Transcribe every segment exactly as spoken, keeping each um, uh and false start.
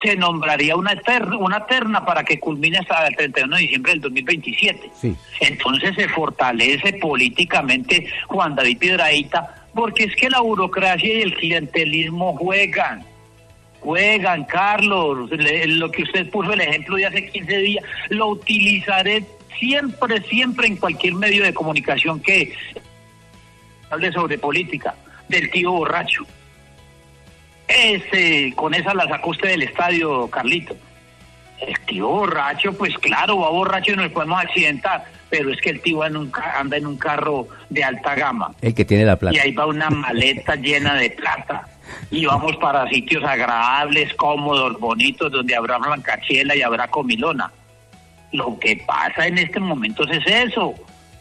se nombraría una terna, una terna para que culmine hasta el treinta y uno de diciembre del dos mil veintisiete. Sí. Entonces se fortalece políticamente Juan David Piedrahita, porque es que la burocracia y el clientelismo juegan. Juegan, Carlos, le, lo que usted puso el ejemplo de hace quince días, lo utilizaré siempre, siempre en cualquier medio de comunicación que hable sobre política, del tío borracho. Ese, con esa la sacó usted del estadio, Carlito. El tío borracho, pues claro, va borracho y nos podemos accidentar, pero es que el tío anda en, un, anda en un carro de alta gama. El que tiene la plata. Y ahí va una maleta llena de plata. Y vamos para sitios agradables, cómodos, bonitos, donde habrá blancachela y habrá comilona. Lo que pasa en este momento es eso.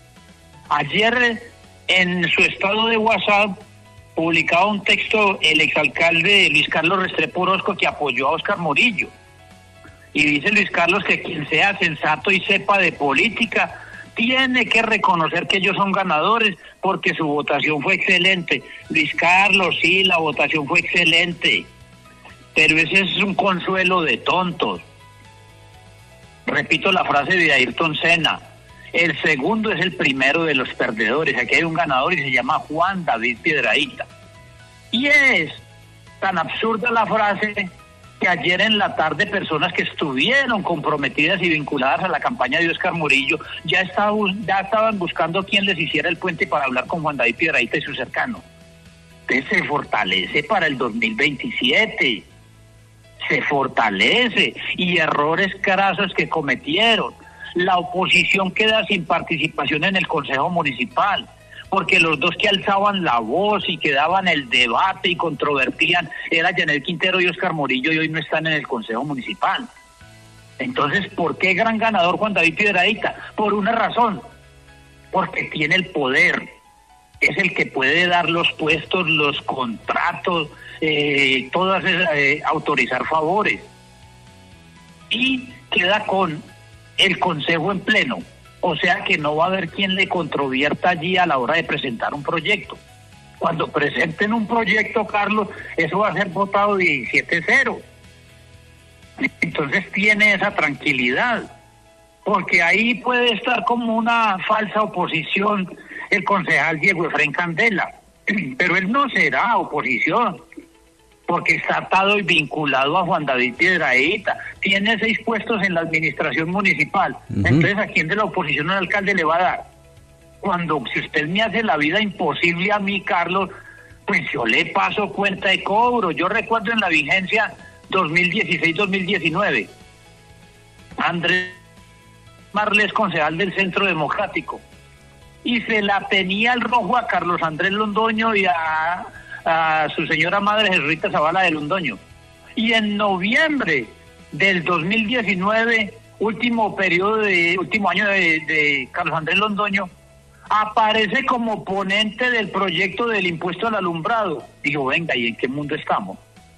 Ayer, en su estado de WhatsApp, publicaba un texto el exalcalde Luis Carlos Restrepo Orozco, que apoyó a Óscar Murillo. Y dice Luis Carlos que quien sea sensato y sepa de política tiene que reconocer que ellos son ganadores porque su votación fue excelente. Luis Carlos, sí, la votación fue excelente, pero ese es un consuelo de tontos. Repito la frase de Ayrton Senna: el segundo es el primero de los perdedores. Aquí hay un ganador y se llama Juan David Piedrahita. Y es tan absurda la frase que ayer en la tarde personas que estuvieron comprometidas y vinculadas a la campaña de Óscar Murillo ya, estaba, ya estaban buscando quién les hiciera el puente para hablar con Juan David Piedrahita y sus cercanos. Entonces se fortalece para el dos mil veintisiete, se fortalece, y errores crasos que cometieron. La oposición queda sin participación en el Consejo Municipal, porque los dos que alzaban la voz y que daban el debate y controvertían era Yanel Quintero y Óscar Murillo, y hoy no están en el Consejo Municipal. Entonces, ¿por qué gran ganador Juan David Piedrahita? Por una razón: porque tiene el poder, es el que puede dar los puestos, los contratos, eh, todas esas, eh, autorizar favores, y queda con el Consejo en pleno. O sea que no va a haber quien le controvierta allí a la hora de presentar un proyecto. Cuando presenten un proyecto, Carlos, eso va a ser votado diecisiete cero. Entonces tiene esa tranquilidad, porque ahí puede estar como una falsa oposición el concejal Diego Efrén Candela, pero él no será oposición, porque está atado y vinculado a Juan David Piedrahita. Tiene seis puestos en la administración municipal. Uh-huh. Entonces, ¿a quién de la oposición el alcalde le va a dar? Cuando, si usted me hace la vida imposible a mí, Carlos, pues yo le paso cuenta de cobro. Yo recuerdo en la vigencia dos mil dieciséis dos mil diecinueve, Andrés Marles, concejal del Centro Democrático, y se la tenía el rojo a Carlos Andrés Londoño y a... a su señora madre Jesuita Zavala de Londoño. Y en noviembre del dos mil diecinueve, último periodo de último año de, de Carlos Andrés Londoño, aparece como ponente del proyecto del impuesto al alumbrado. Digo, venga, ¿y en qué mundo estamos?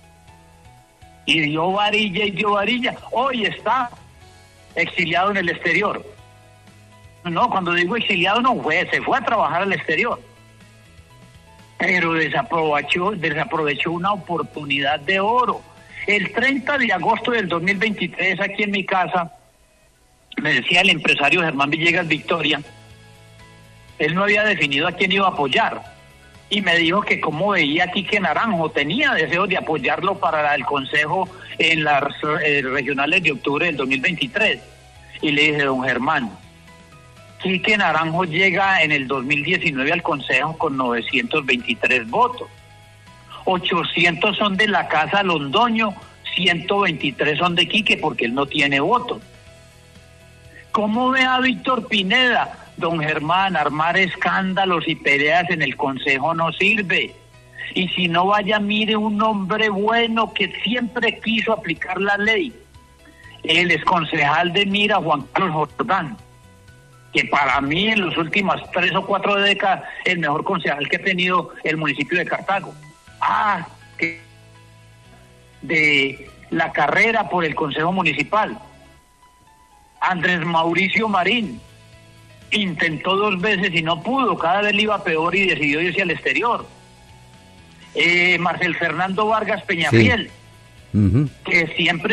Y dio varilla y dio varilla. Hoy está exiliado en el exterior. No, cuando digo exiliado no fue, se fue a trabajar al exterior. Pero desaprovechó, desaprovechó una oportunidad de oro. El treinta de agosto del dos mil veintitrés, aquí en mi casa, me decía el empresario Germán Villegas Victoria, él no había definido a quién iba a apoyar, y me dijo que como veía a Quique Naranjo, tenía deseo de apoyarlo para el consejo en las eh, regionales de octubre del dos mil veintitrés. Y le dije, don Germán, Quique Naranjo llega en el dos mil diecinueve al Consejo con novecientos veintitrés votos. ochocientos son de la Casa Londoño, ciento veintitrés son de Quique porque él no tiene votos. ¿Cómo ve a Víctor Pineda? Don Germán, armar escándalos y peleas en el Consejo no sirve. Y si no, vaya, mire un hombre bueno que siempre quiso aplicar la ley. El exconcejal de Mira, Juan Carlos Jordán, que para mí en las últimas tres o cuatro décadas el mejor concejal que ha tenido el municipio de Cartago. Ah, que de la carrera por el Consejo Municipal. Andrés Mauricio Marín intentó dos veces y no pudo, cada vez le iba peor y decidió irse al exterior. Eh, Marcel Fernando Vargas Peñafiel, sí. uh-huh. que siempre